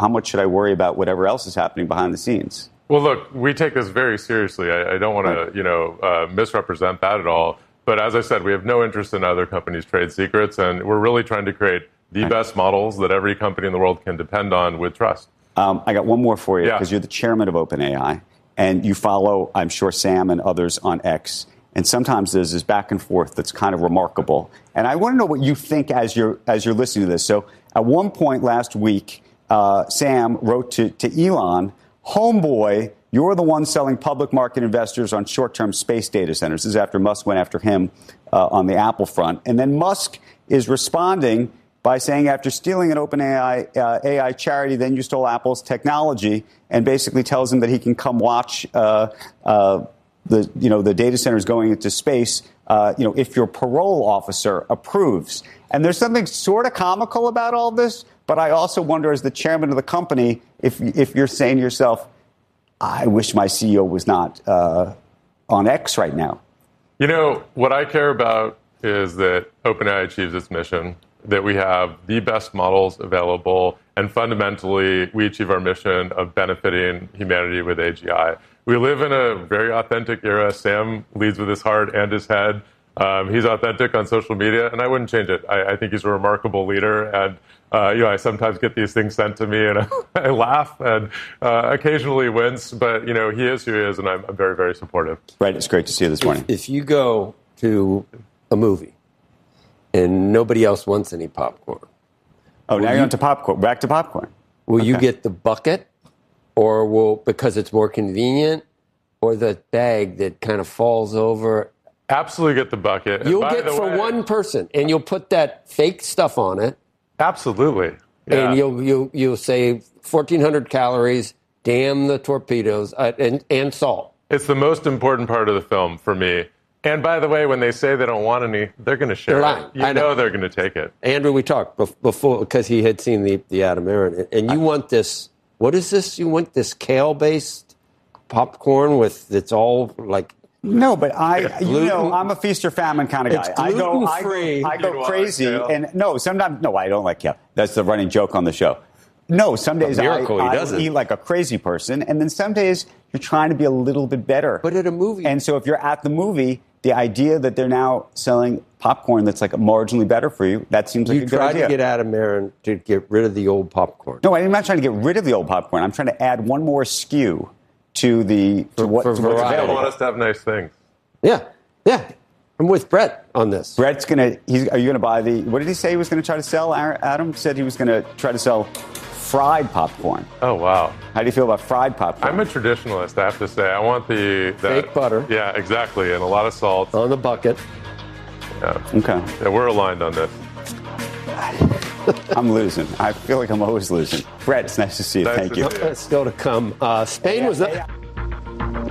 how much should I worry about whatever else is happening behind the scenes? Well, look, we take this very seriously. I don't want to, misrepresent that at all. But as I said, we have no interest in other companies' trade secrets, and we're really trying to create the best models that every company in the world can depend on with trust. I got one more for you, because you're the chairman of OpenAI, and you follow, I'm sure, Sam and others on X. And sometimes there's this back and forth that's kind of remarkable. And I want to know what you think as you're listening to this. So at one point last week, Sam wrote to Elon, "Homeboy, you're the one selling public market investors on short-term space data centers." This is after Musk went after him on the Apple front. And then Musk is responding by saying, after stealing an OpenAI AI charity, then you stole Apple's technology, and basically tells him that he can come watch the data centers going into space, if your parole officer approves. And there's something sort of comical about all this, but I also wonder, as the chairman of the company, if you're saying to yourself, I wish my CEO was not on X right now. What I care about is that OpenAI achieves its mission, that we have the best models available, and fundamentally, we achieve our mission of benefiting humanity with AGI. We live in a very authentic era. Sam leads with his heart and his head. He's authentic on social media, and I wouldn't change it. I think he's a remarkable leader, and I sometimes get these things sent to me, and I laugh and occasionally wince. But he is who he is, and I'm very, very supportive. Right, it's great to see you this morning. If you go to a movie and nobody else wants any popcorn, now you're on to popcorn. Back to popcorn. Will you get the bucket, or because it's more convenient, or the bag that kind of falls over? Absolutely get the bucket. You'll get for one person, and you'll put that fake stuff on it. Absolutely. Yeah. And you'll say 1,400 calories, damn the torpedoes, and salt. It's the most important part of the film for me. And by the way, when they say they don't want any, they're going to share it. You know they're going to take it. Andrew, we talked before, because he had seen the Adam Aron, and you want this. What is this? You want this kale-based popcorn it's all like. No, but I'm a feast or famine kind of guy. It's gluten-free. I go crazy, and sometimes I don't like kale. That's the running joke on the show. No, some days I eat like a crazy person, and then some days you're trying to be a little bit better. But at a movie, and so if you're at the movie, the idea that they're now selling popcorn that's like marginally better for you, that seems like a good idea. You tried to get Adam Aron to get rid of the old popcorn. No, I'm not trying to get rid of the old popcorn. I'm trying to add one more SKU to what's available. I want us to have nice things. Yeah. I'm with Brett on this. Brett's are you going to buy what did he say he was going to try to sell? Adam said he was going to try to sell fried popcorn. Oh, wow. How do you feel about fried popcorn? I'm a traditionalist, I have to say. I want the fake butter. Yeah, exactly, and a lot of salt. On the bucket. Yeah. Okay. Yeah, we're aligned on this. I'm losing. I feel like I'm always losing. Brett, it's nice to see you. Thank you. Still to come. Spain was...